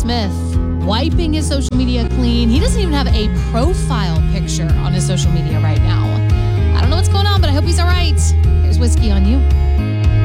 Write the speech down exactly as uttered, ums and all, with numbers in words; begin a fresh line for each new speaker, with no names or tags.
Smith wiping his social media clean. He doesn't even have a profile picture on his social media right now. I don't know what's going on, but I hope he's all right. Here's Whiskey on You.